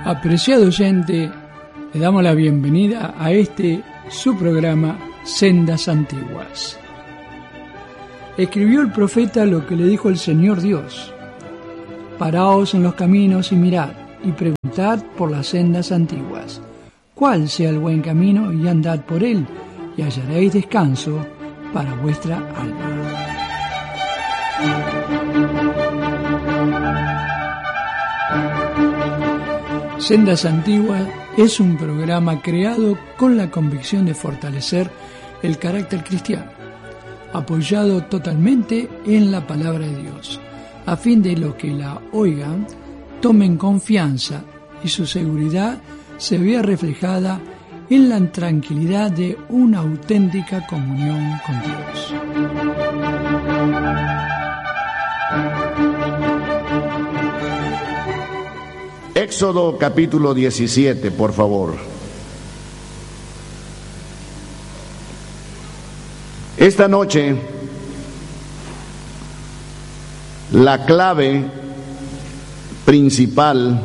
Apreciado oyente, le damos la bienvenida a su programa Sendas Antiguas. Escribió el profeta lo que le dijo el Señor Dios: paraos en los caminos y mirad, y preguntad por las sendas antiguas, cuál sea el buen camino, y andad por él, y hallaréis descanso para vuestra alma. Sendas Antiguas es un programa creado con la convicción de fortalecer el carácter cristiano, apoyado totalmente en la palabra de Dios, a fin de los que la oigan tomen confianza y su seguridad se vea reflejada en la tranquilidad de una auténtica comunión con Dios. Éxodo capítulo 17, por favor. Esta noche, la clave principal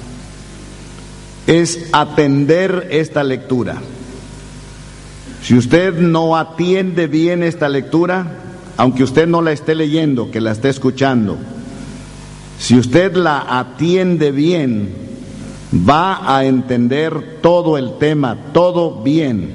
es atender esta lectura. Si usted no atiende bien esta lectura, aunque usted no la esté leyendo, que la esté escuchando, si usted la atiende bien, va a entender todo el tema, todo bien.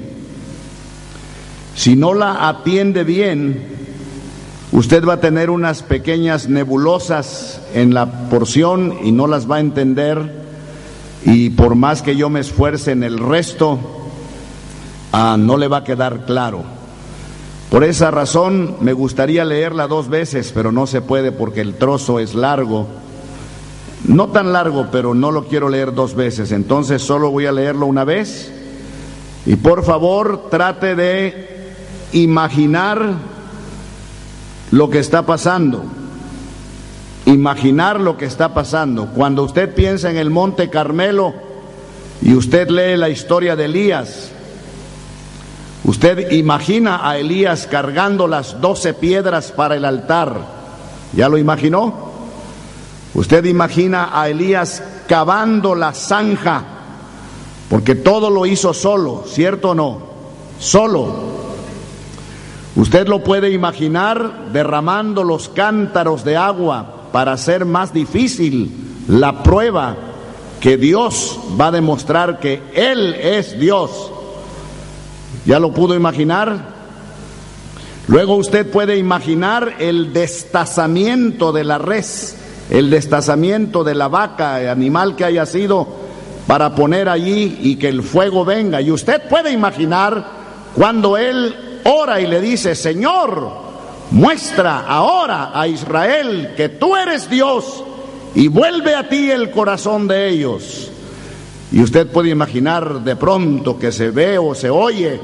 Si no la atiende bien, usted va a tener unas pequeñas nebulosas en la porción y no las va a entender, y por más que yo me esfuerce en el resto, no le va a quedar claro. Por esa razón me gustaría leerla 2 veces, pero no se puede porque el trozo es largo. No tan largo, pero no lo quiero leer 2 veces, entonces solo voy a leerlo una vez. Y por favor, trate de imaginar lo que está pasando. Imaginar lo que está pasando. Cuando usted piensa en el Monte Carmelo y usted lee la historia de Elías, usted imagina a Elías cargando las 12 piedras para el altar. ¿Ya lo imaginó? Usted imagina a Elías cavando la zanja, porque todo lo hizo solo, ¿cierto o no? Solo. Usted lo puede imaginar derramando los cántaros de agua para hacer más difícil la prueba que Dios va a demostrar que Él es Dios. ¿Ya lo pudo imaginar? Luego usted puede imaginar el destazamiento de la res, el destazamiento de la vaca, animal que haya sido, para poner allí y que el fuego venga. Y usted puede imaginar cuando él ora y le dice: Señor, muestra ahora a Israel que tú eres Dios y vuelve a ti el corazón de ellos. Y usted puede imaginar de pronto que se ve o se oye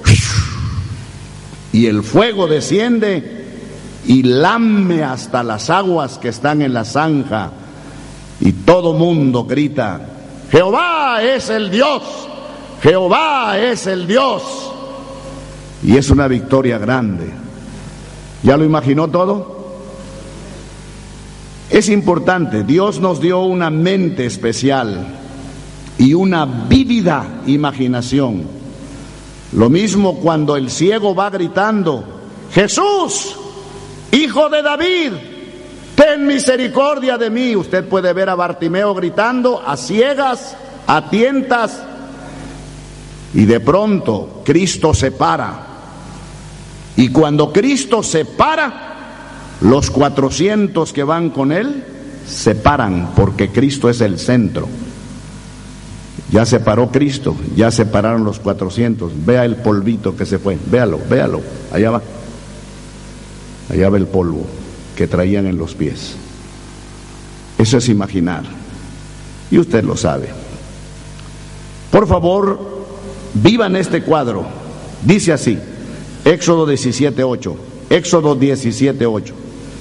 y el fuego desciende y lame hasta las aguas que están en la zanja, y todo mundo grita: Jehová es el Dios, Jehová es el Dios. Y es una victoria grande. ¿Ya lo imaginó todo? Es importante, Dios nos dio una mente especial y una vívida imaginación. Lo mismo cuando el ciego va gritando: Jesús, Hijo de David, ten misericordia de mí. Usted puede ver a Bartimeo gritando a ciegas, a tientas, y de pronto Cristo se para. Y cuando Cristo se para, los 400 que van con él se paran, porque Cristo es el centro. Ya se paró Cristo, ya se pararon los 400. Vea el polvito que se fue, véalo, allá va. Allá va el polvo que traían en los pies. Eso es imaginar, y usted lo sabe. Por favor, vivan este cuadro. Dice así, Éxodo 17:8. Éxodo 17:8.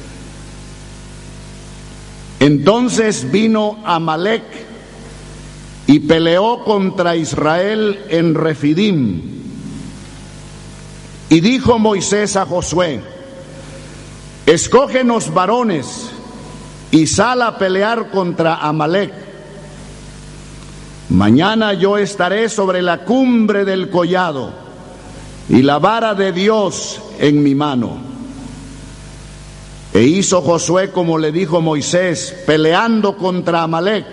Entonces vino Amalec y peleó contra Israel en Refidim. Y dijo Moisés a Josué: escógenos varones y sal a pelear contra Amalec. Mañana yo estaré sobre la cumbre del collado y la vara de Dios en mi mano. E hizo Josué como le dijo Moisés, peleando contra Amalec.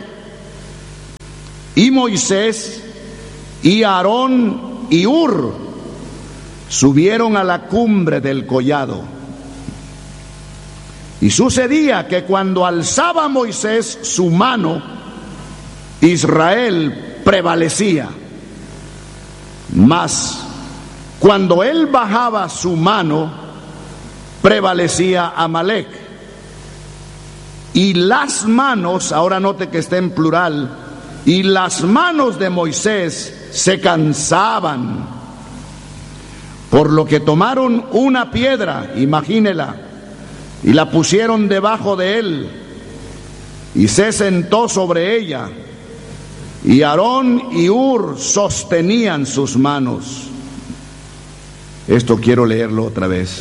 Y Moisés y Aarón y Hur subieron a la cumbre del collado. Y sucedía que cuando alzaba Moisés su mano, Israel prevalecía. Mas cuando él bajaba su mano, prevalecía Amalec. Y las manos, ahora note que está en plural, y las manos de Moisés se cansaban, por lo que tomaron una piedra, imagínela, y la pusieron debajo de él, y se sentó sobre ella, y Aarón y Hur sostenían sus manos. Esto quiero leerlo otra vez.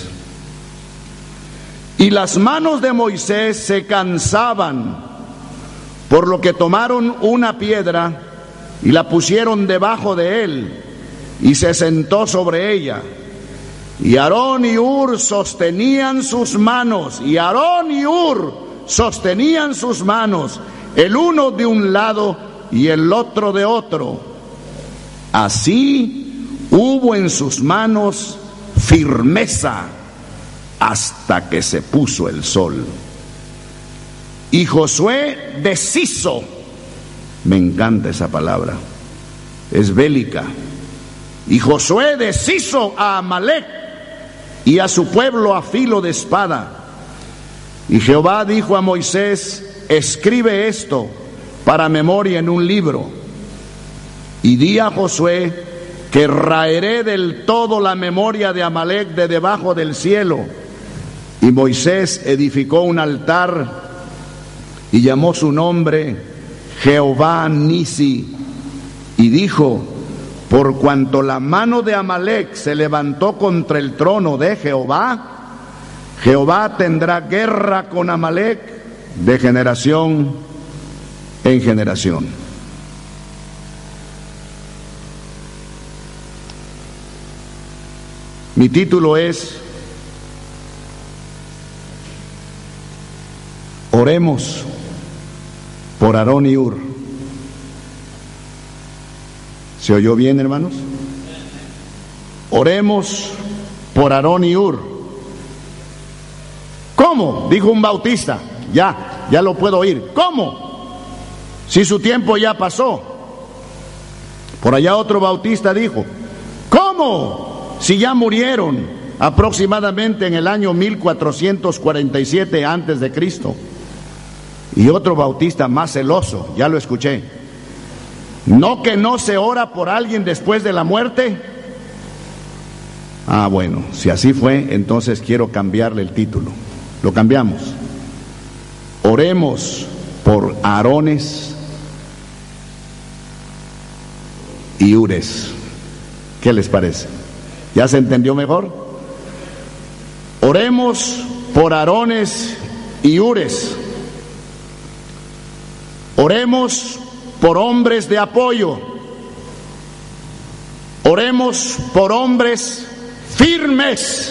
Y las manos de Moisés se cansaban, por lo que tomaron una piedra y la pusieron debajo de él, y se sentó sobre ella. Y Aarón y Hur sostenían sus manos, y Aarón y Hur sostenían sus manos, el uno de un lado y el otro de otro. Así hubo en sus manos firmeza hasta que se puso el sol. Y Josué deshizo, me encanta esa palabra, es bélica. Y Josué deshizo a Amalec y a su pueblo a filo de espada. Y Jehová dijo a Moisés, escribe esto para memoria en un libro, y di a Josué que raeré del todo la memoria de Amalec de debajo del cielo. Y Moisés edificó un altar y llamó su nombre Jehová Nisi, y dijo, por cuanto la mano de Amalec se levantó contra el trono de Jehová, Jehová tendrá guerra con Amalec de generación en generación. Mi título es Oremos por Aarón y Hur. ¿Se oyó bien, hermanos? Oremos por Aarón y Hur. ¿Cómo? Dijo un bautista. Ya lo puedo oír. ¿Cómo? Si su tiempo ya pasó. Por allá otro bautista dijo, ¿cómo? Si ya murieron aproximadamente en el año 1447 antes de Cristo. Y otro bautista más celoso, ya lo escuché, ¿no que no se ora por alguien después de la muerte? Ah, bueno, si así fue, entonces quiero cambiarle el título. Lo cambiamos. Oremos por Aarones y Hures. ¿Qué les parece? ¿Ya se entendió mejor? Oremos por Aarones y Hures. Oremos por hombres de apoyo. Oremos por hombres firmes.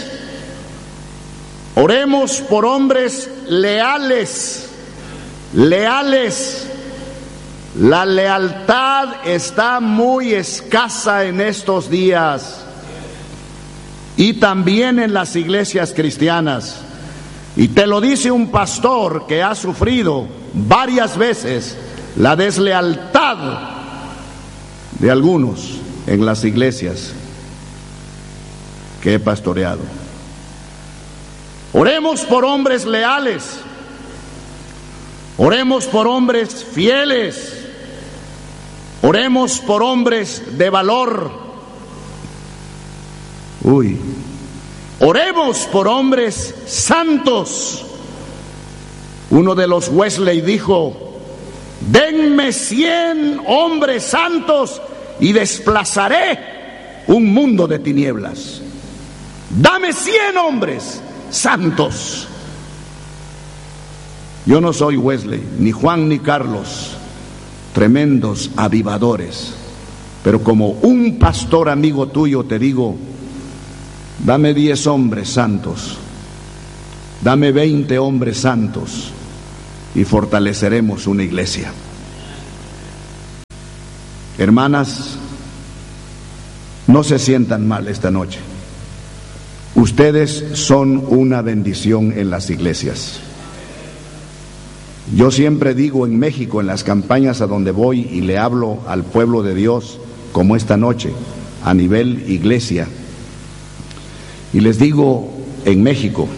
Oremos por hombres leales. Leales. La lealtad está muy escasa en estos días y también en las iglesias cristianas. Y te lo dice un pastor que ha sufrido varias veces la deslealtad de algunos en las iglesias que he pastoreado. Oremos por hombres leales. Oremos por hombres fieles. Oremos por hombres de valor. Oremos por hombres santos. Uno de los Wesley dijo: denme 100 hombres santos y desplazaré un mundo de tinieblas. Dame 100 hombres santos. Yo no soy Wesley, ni Juan, ni Carlos. tremendos avivadores. Pero como un pastor amigo tuyo te digo, dame 10 hombres santos, dame 20 hombres santos y fortaleceremos una iglesia. Hermanas, no se sientan mal esta noche. Ustedes son una bendición en las iglesias. Yo siempre digo en México, en las campañas a donde voy y le hablo al pueblo de Dios, como esta noche, a nivel iglesia, y les digo, en México,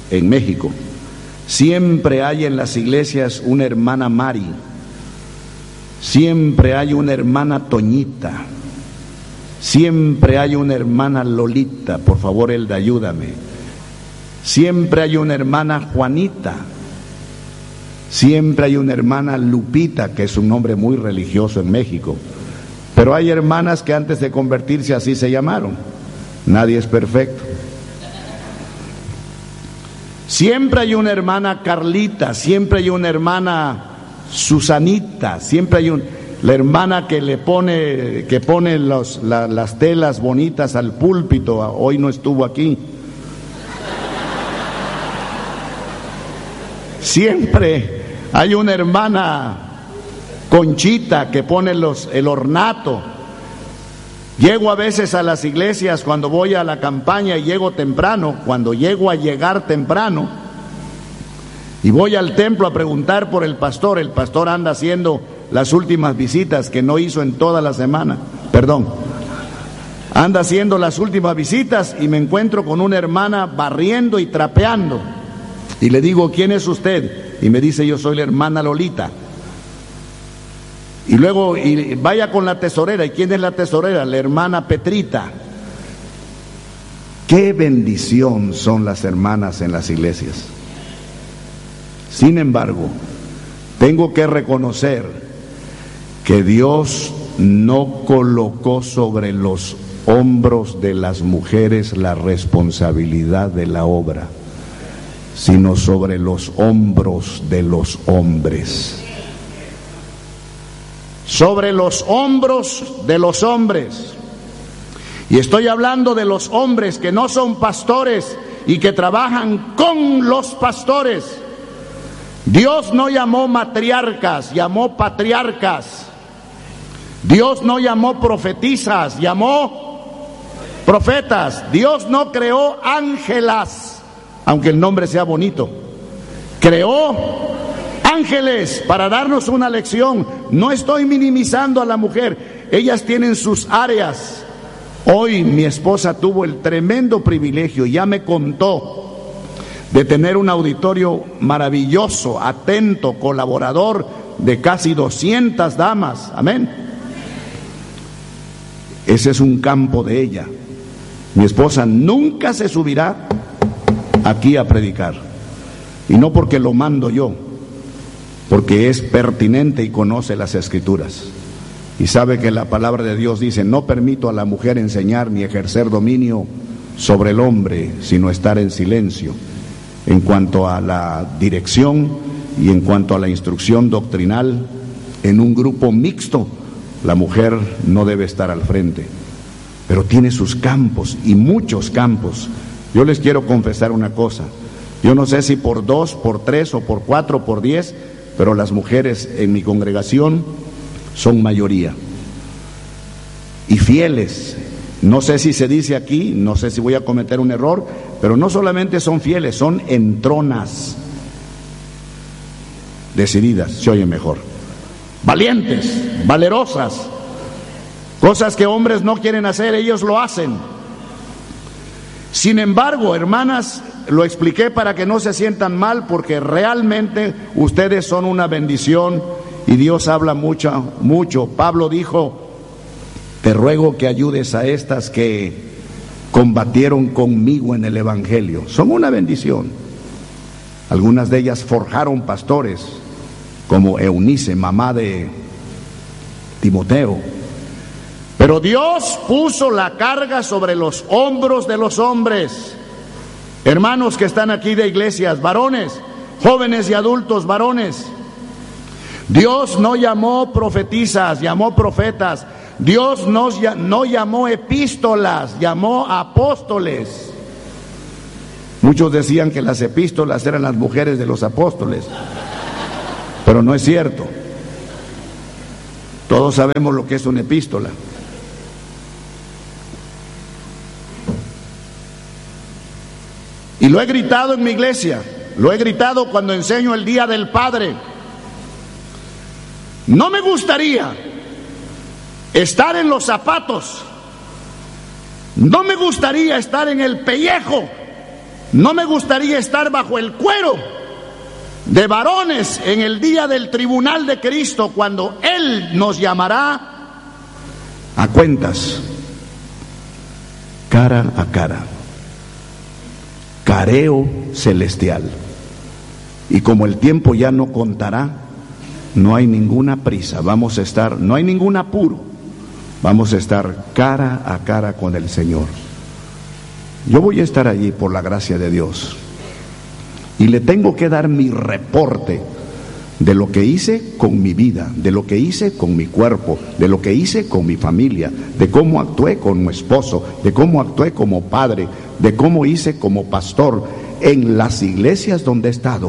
siempre hay en las iglesias una hermana Mari, siempre hay una hermana Toñita, siempre hay una hermana Lolita, por favor Elda, ayúdame, siempre hay una hermana Juanita, siempre hay una hermana Lupita, que es un nombre muy religioso en México, pero hay hermanas que antes de convertirse así se llamaron. Nadie es perfecto. Siempre hay una hermana Carlita, siempre hay una hermana Susanita, siempre hay la hermana que pone las telas bonitas al púlpito. Hoy no estuvo aquí. Siempre hay una hermana Conchita que pone el ornato. Llego a veces a las iglesias cuando voy a la campaña y llego temprano, cuando llego a llegar temprano y voy al templo a preguntar por el pastor anda haciendo las últimas visitas que no hizo en toda la semana, anda haciendo las últimas visitas y me encuentro con una hermana barriendo y trapeando y le digo, ¿quién es usted? Y me dice, yo soy la hermana Lolita. Y luego vaya con la tesorera. ¿Y quién es la tesorera? La hermana Petrita. Qué bendición son las hermanas en las iglesias. Sin embargo, tengo que reconocer que Dios no colocó sobre los hombros de las mujeres la responsabilidad de la obra, sino sobre los hombros de los hombres. Sobre los hombros de los hombres. Y estoy hablando de los hombres que no son pastores y que trabajan con los pastores. Dios no llamó matriarcas, llamó patriarcas. Dios no llamó profetisas, llamó profetas. Dios no creó ángelas, aunque el nombre sea bonito. Creó ángeles para darnos una lección. No estoy minimizando a la mujer, ellas tienen sus áreas. Hoy mi esposa tuvo el tremendo privilegio, ya me contó, de tener un auditorio maravilloso, atento, colaborador de casi 200 damas. Amén. Ese es un campo de ella. Mi esposa nunca se subirá aquí a predicar, y no porque lo mando yo, porque es pertinente y conoce las Escrituras y sabe que la palabra de Dios dice, no permito a la mujer enseñar ni ejercer dominio sobre el hombre, sino estar en silencio en cuanto a la dirección y en cuanto a la instrucción doctrinal. En un grupo mixto la mujer no debe estar al frente, pero tiene sus campos y muchos campos. Yo les quiero confesar una cosa, yo no sé si por 2, por 3 o por 4 o por 10, pero las mujeres en mi congregación son mayoría y fieles. No sé si se dice aquí, no sé si voy a cometer un error, pero no solamente son fieles, son entronas, decididas, se oye mejor, valientes, valerosas, cosas que hombres no quieren hacer, ellos lo hacen. Sin embargo, hermanas, lo expliqué para que no se sientan mal, porque realmente ustedes son una bendición y Dios habla mucho. Pablo dijo, te ruego que ayudes a estas que combatieron conmigo en el Evangelio. Son una bendición. Algunas de ellas forjaron pastores, como Eunice, mamá de Timoteo. Pero Dios puso la carga sobre los hombros de los hombres. Hermanos que están aquí de iglesias, varones, jóvenes y adultos varones, Dios no llamó profetisas, llamó profetas. Dios no llamó epístolas, llamó apóstoles. Muchos decían que las epístolas eran las mujeres de los apóstoles, pero no es cierto. Todos sabemos lo que es una epístola. Y lo he gritado en mi iglesia, lo he gritado cuando enseño el Día del Padre. No me gustaría estar en los zapatos, no me gustaría estar en el pellejo, no me gustaría estar bajo el cuero de varones en el día del tribunal de Cristo, cuando Él nos llamará a cuentas, cara a cara, careo celestial. Y como el tiempo ya no contará, no hay ninguna prisa, vamos a estar, no hay ningún apuro, vamos a estar cara a cara con el Señor. Yo voy a estar allí por la gracia de Dios, y le tengo que dar mi reporte de lo que hice con mi vida, de lo que hice con mi cuerpo, de lo que hice con mi familia, de cómo actué con mi esposo, de cómo actué como padre, de cómo hice como pastor en las iglesias donde he estado.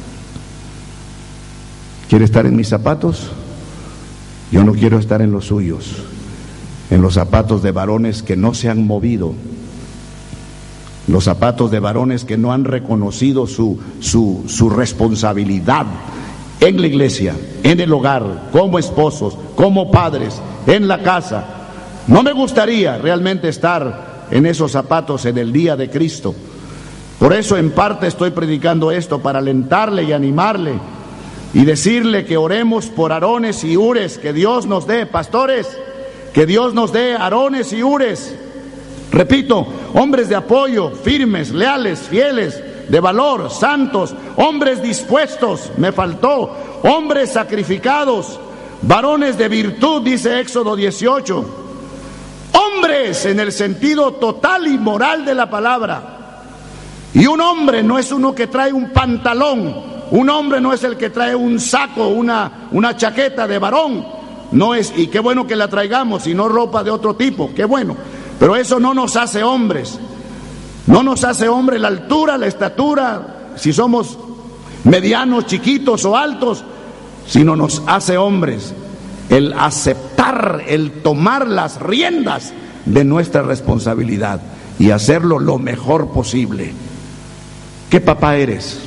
¿Quiere estar en mis zapatos? Yo no quiero estar en los suyos, en los zapatos de varones que no se han movido, los zapatos de varones que no han reconocido su responsabilidad en la iglesia, en el hogar, como esposos, como padres, en la casa. No me gustaría realmente estar en esos zapatos en el día de Cristo. Por eso en parte estoy predicando esto, para alentarle y animarle y decirle que oremos por Aarones y Hures, que Dios nos dé, pastores, que Dios nos dé Aarones y Hures. Repito, hombres de apoyo, firmes, leales, fieles, de valor, santos, hombres dispuestos, me faltó, hombres sacrificados, varones de virtud, dice Éxodo 18, hombres en el sentido total y moral de la palabra. Y un hombre no es uno que trae un pantalón, un hombre no es el que trae un saco, una chaqueta de varón, no es, y qué bueno que la traigamos, y no ropa de otro tipo, qué bueno, pero eso no nos hace hombres. No nos hace hombre la altura, la estatura, si somos medianos, chiquitos o altos, sino nos hace hombres el aceptar, el tomar las riendas de nuestra responsabilidad y hacerlo lo mejor posible. ¿Qué papá eres?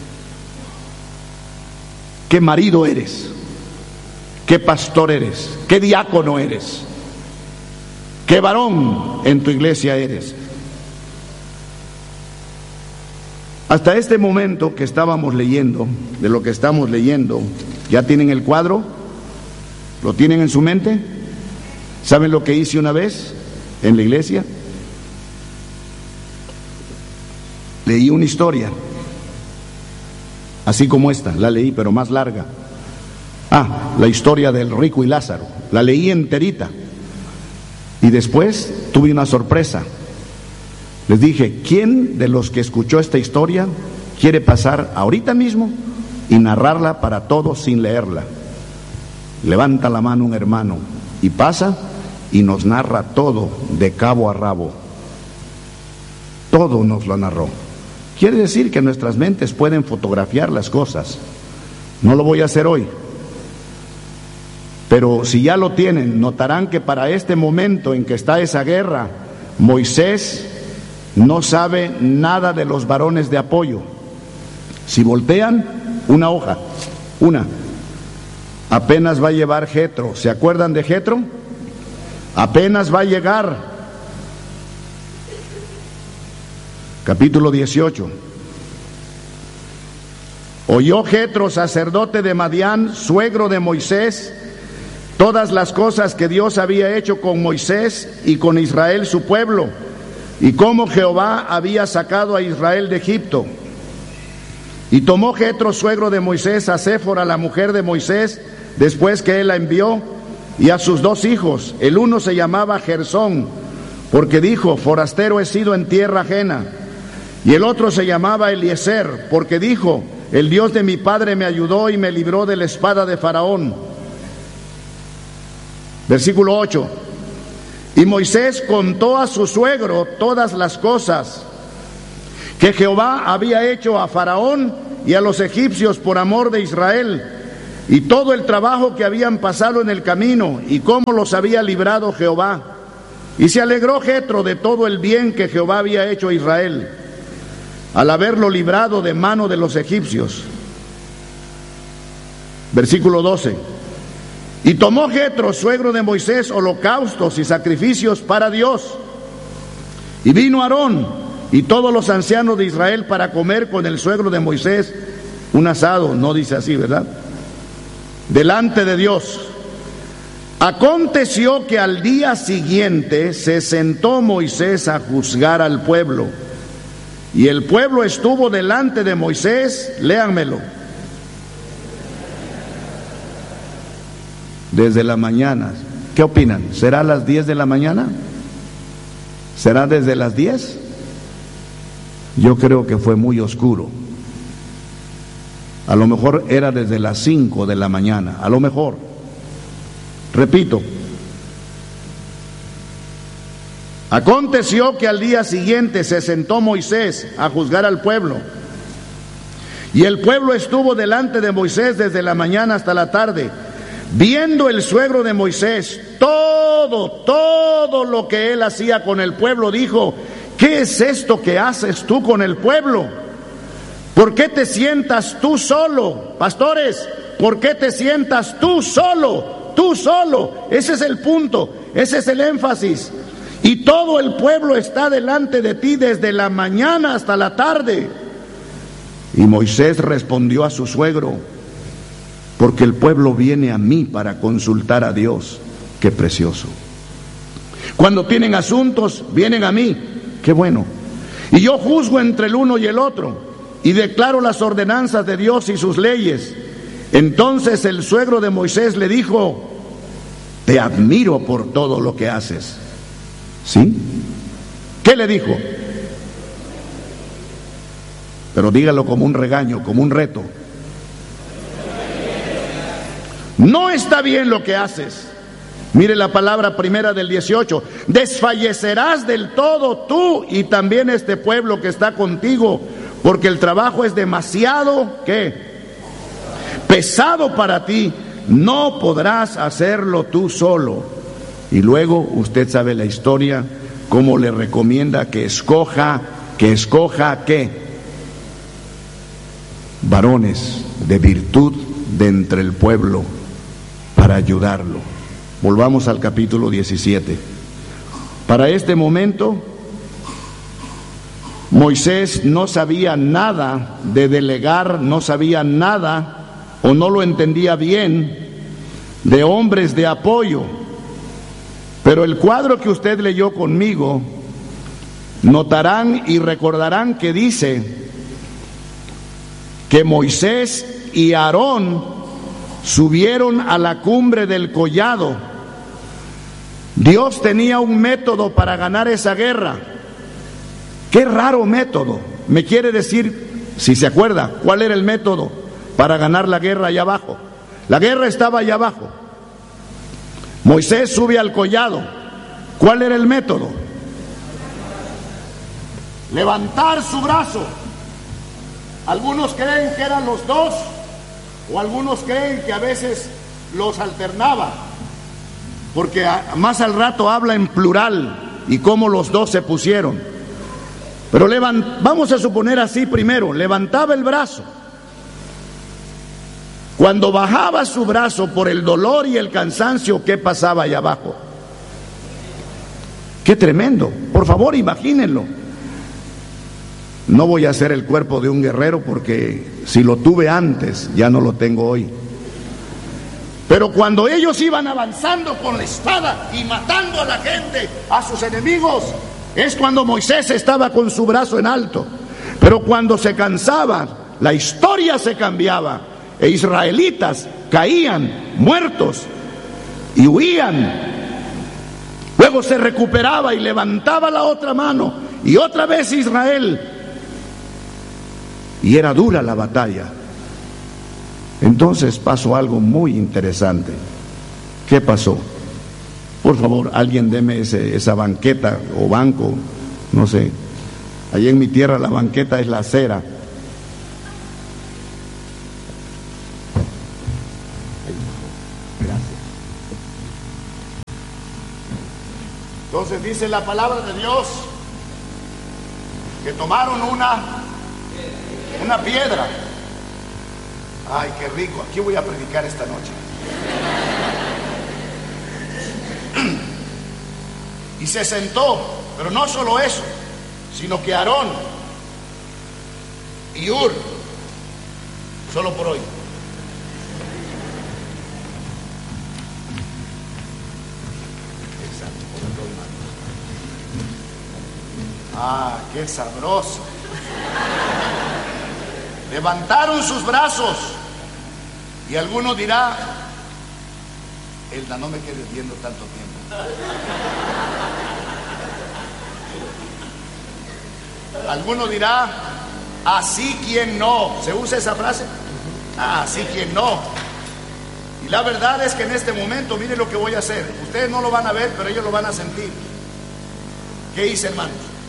¿Qué marido eres? ¿Qué pastor eres? ¿Qué diácono eres? ¿Qué varón en tu iglesia eres? Hasta este momento que estábamos leyendo, de lo que estamos leyendo, ¿ya tienen el cuadro? ¿Lo tienen en su mente? ¿Saben lo que hice una vez en la iglesia? Leí una historia, así como esta, la leí pero más larga. La historia del rico y Lázaro, la leí enterita. Y después tuve una sorpresa. Les dije, ¿quién de los que escuchó esta historia quiere pasar ahorita mismo y narrarla para todos sin leerla? Levanta la mano un hermano y pasa y nos narra todo de cabo a rabo. Todo nos lo narró. Quiere decir que nuestras mentes pueden fotografiar las cosas. No lo voy a hacer hoy. Pero si ya lo tienen, notarán que para este momento en que está esa guerra, Moisés no sabe nada de los varones de apoyo. Si voltean, una hoja, apenas va a llevar Jetro. ¿Se acuerdan de Jetro? Apenas va a llegar. Capítulo 18. Oyó Jetro, sacerdote de Madián, suegro de Moisés, todas las cosas que Dios había hecho con Moisés y con Israel su pueblo, y cómo Jehová había sacado a Israel de Egipto. Y tomó Jetro, suegro de Moisés, a Séfora, la mujer de Moisés, después que él la envió, y a sus 2 hijos. El uno se llamaba Gersón, porque dijo, forastero he sido en tierra ajena. Y el otro se llamaba Eliezer, porque dijo, el Dios de mi padre me ayudó y me libró de la espada de Faraón. Versículo 8. Y Moisés contó a su suegro todas las cosas que Jehová había hecho a Faraón y a los egipcios por amor de Israel, y todo el trabajo que habían pasado en el camino, y cómo los había librado Jehová. Y se alegró Jetro de todo el bien que Jehová había hecho a Israel, al haberlo librado de mano de los egipcios. Versículo 12. Y tomó Jetro, suegro de Moisés, holocaustos y sacrificios para Dios. Y vino Aarón y todos los ancianos de Israel para comer con el suegro de Moisés un asado, no dice así, ¿verdad?, delante de Dios. Aconteció que al día siguiente se sentó Moisés a juzgar al pueblo, y el pueblo estuvo delante de Moisés, léanmelo, desde la mañana. ¿Qué opinan? ¿Será a las 10 de la mañana? ¿Será desde las 10? Yo creo que fue muy oscuro. A lo mejor era desde las 5 de la mañana, a lo mejor. Repito, aconteció que al día siguiente se sentó Moisés a juzgar al pueblo, y el pueblo estuvo delante de Moisés desde la mañana hasta la tarde. Viendo el suegro de Moisés todo lo que él hacía con el pueblo, dijo: ¿qué es esto que haces tú con el pueblo? ¿Por qué te sientas tú solo? Pastores, ¿por qué te sientas tú solo? Tú solo. Ese es el punto, ese es el énfasis. Y todo el pueblo está delante de ti desde la mañana hasta la tarde. Y Moisés respondió a su suegro: porque el pueblo viene a mí para consultar a Dios. Qué precioso. Cuando tienen asuntos, vienen a mí. Qué bueno. Y yo juzgo entre el uno y el otro, y declaro las ordenanzas de Dios y sus leyes. Entonces el suegro de Moisés le dijo: te admiro por todo lo que haces. ¿Sí? ¿Qué le dijo? Pero dígalo como un regaño, como un reto. No está bien lo que haces. Mire la palabra primera del 18. Desfallecerás del todo tú y también este pueblo que está contigo, porque el trabajo es demasiado, ¿qué?, pesado para ti. No podrás hacerlo tú solo. Y luego usted sabe la historia, cómo le recomienda que escoja ¿qué? Varones de virtud de entre el pueblo para ayudarlo. Volvamos al capítulo 17. Para este momento, Moisés no sabía nada de delegar, no sabía nada o no lo entendía bien de hombres de apoyo. Pero el cuadro que usted leyó conmigo, notarán y recordarán que dice que Moisés y Aarón subieron a la cumbre del collado. Dios tenía un método para ganar esa guerra. Qué raro método. Me quiere decir, si se acuerda, ¿cuál era el método para ganar la guerra allá abajo? La guerra estaba allá abajo. Moisés sube al collado. ¿Cuál era el método? Levantar su brazo. Algunos creen que eran los dos, o algunos creen que a veces los alternaba, porque más al rato habla en plural y cómo los dos se pusieron. Pero vamos a suponer así primero: levantaba el brazo. Cuando bajaba su brazo por el dolor y el cansancio, ¿qué pasaba allá abajo? ¡Qué tremendo! Por favor, imagínenlo. No voy a hacer el cuerpo de un guerrero, porque si lo tuve antes, ya no lo tengo hoy. Pero cuando ellos iban avanzando con la espada y matando a la gente, a sus enemigos, es cuando Moisés estaba con su brazo en alto. Pero cuando se cansaba, la historia se cambiaba, e israelitas caían muertos y huían. Luego se recuperaba y levantaba la otra mano, y otra vez Israel. y era dura la batalla. Entonces pasó algo muy interesante. ¿Qué pasó? Por favor, alguien deme esa banqueta o banco, no sé. Allí en mi tierra la banqueta es la acera. Gracias. Entonces dice la palabra de Dios que tomaron una piedra. Ay, qué rico, aquí voy a predicar esta noche. Y se sentó, pero no solo eso, sino que Aarón y Hur, solo por hoy. Exacto, por las dos manos. Ah, qué sabroso. Levantaron sus brazos y alguno dirá: Elda, no me quedes viendo tanto tiempo. Alguno dirá: así quien no. ¿Se usa esa frase? Así quien no. Y la verdad es que en este momento, miren lo que voy a hacer. Ustedes no lo van a ver, pero ellos lo van a sentir. ¿Qué hice, hermanos?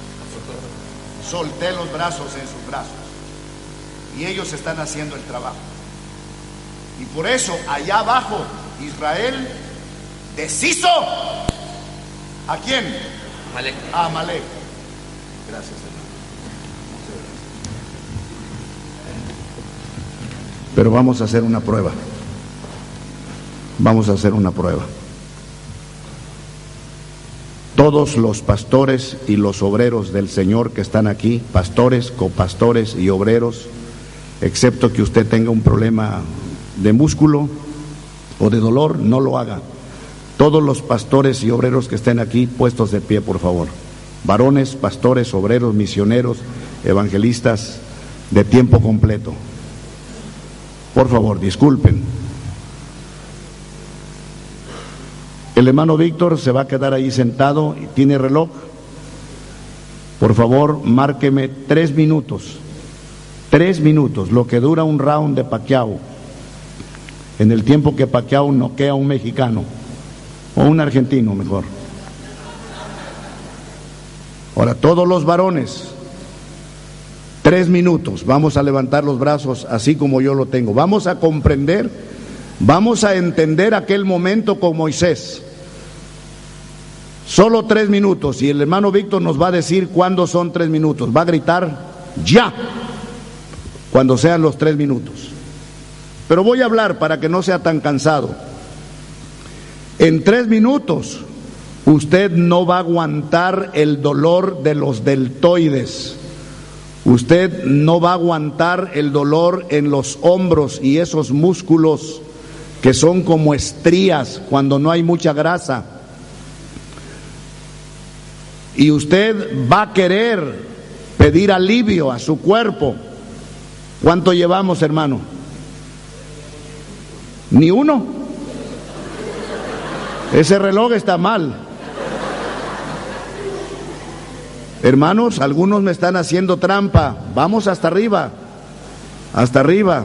Solté los brazos en sus brazos. Y ellos están haciendo el trabajo. Y por eso allá abajo Israel deshizo ¿a quién? Amalek. A Amalek. Gracias, hermano. Pero vamos a hacer una prueba. Vamos a hacer una prueba. Todos los pastores y los obreros del Señor que están aquí, pastores, copastores y obreros, excepto que usted tenga un problema de músculo o de dolor, no lo haga. Todos los pastores y obreros que estén aquí, puestos de pie, por favor. Varones, pastores, obreros, misioneros, evangelistas de tiempo completo. Por favor, disculpen. El hermano Víctor se va a quedar ahí sentado. ¿Tiene reloj? Por favor, márqueme 3 minutos. 3 minutos, lo que dura un round de Pacquiao. En el tiempo que Pacquiao noquea a un mexicano, o un argentino mejor. Ahora, todos los varones, 3 minutos, vamos a levantar los brazos así como yo lo tengo. Vamos a comprender, vamos a entender aquel momento con Moisés. Solo 3 minutos, y el hermano Víctor nos va a decir cuándo son 3 minutos. Va a gritar ya cuando sean los 3 minutos. Pero voy a hablar para que no sea tan cansado. En 3 minutos usted no va a aguantar el dolor de los deltoides. Usted no va a aguantar el dolor en los hombros y esos músculos que son como estrías cuando no hay mucha grasa. Y usted va a querer pedir alivio a su cuerpo. ¿Cuánto llevamos, hermano? ¿Ni uno? Ese reloj está mal. Hermanos, algunos me están haciendo trampa. Vamos hasta arriba. Hasta arriba.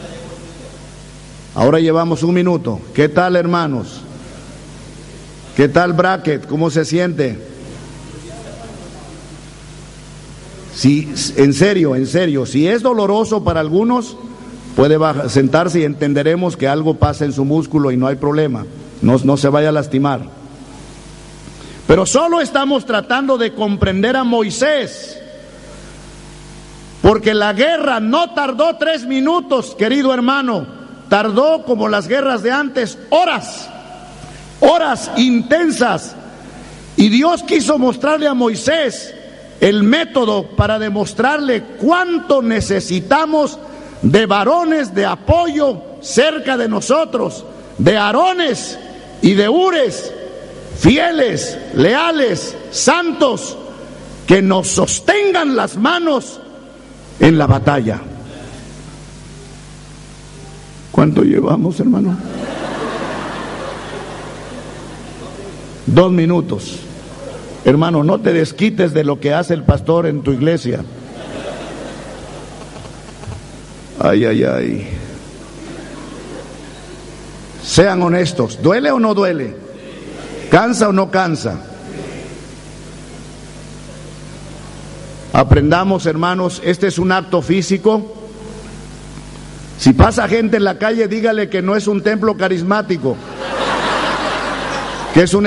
Ahora llevamos 1 minuto. ¿Qué tal, hermanos? ¿Qué tal, bracket? ¿Cómo se siente? Si, en serio, si es doloroso para algunos, puede sentarse y entenderemos que algo pasa en su músculo y no hay problema. No se vaya a lastimar. Pero solo estamos tratando de comprender a Moisés, porque la guerra no tardó 3 minutos, querido hermano, tardó como las guerras de antes, horas intensas. Y Dios quiso mostrarle a Moisés el método para demostrarle cuánto necesitamos de varones de apoyo cerca de nosotros, de Aarones y de Hures, fieles, leales, santos, que nos sostengan las manos en la batalla. ¿Cuánto llevamos, hermano? 2 minutos. Hermano, no te desquites de lo que hace el pastor en tu iglesia. Ay, ay, ay. Sean honestos, ¿duele o no duele? ¿Cansa o no cansa? Aprendamos, hermanos, este es un acto físico. Si pasa gente en la calle, dígale que no es un templo carismático, que es un